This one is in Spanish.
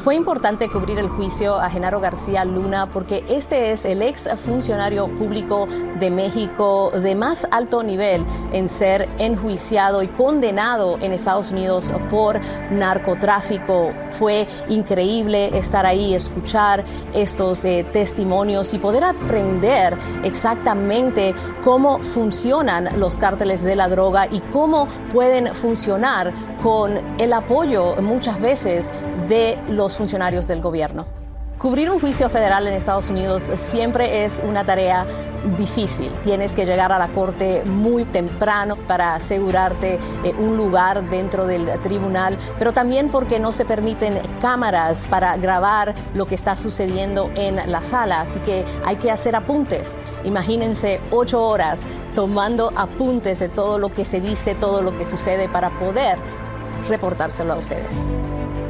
Fue importante cubrir el juicio a Genaro García Luna porque este es el ex funcionario público de México de más alto nivel en ser enjuiciado y condenado en Estados Unidos por narcotráfico. Fue increíble estar ahí, escuchar estos testimonios y poder aprender exactamente cómo funcionan los cárteles de la droga y cómo pueden funcionar con el apoyo muchas veces de los funcionarios del gobierno. Cubrir un juicio federal en Estados Unidos siempre es una tarea difícil. Tienes que llegar a la corte muy temprano para asegurarte un lugar dentro del tribunal, pero también porque no se permiten cámaras para grabar lo que está sucediendo en la sala, así que hay que hacer apuntes. Imagínense 8 horas tomando apuntes de todo lo que se dice, todo lo que sucede para poder reportárselo a ustedes.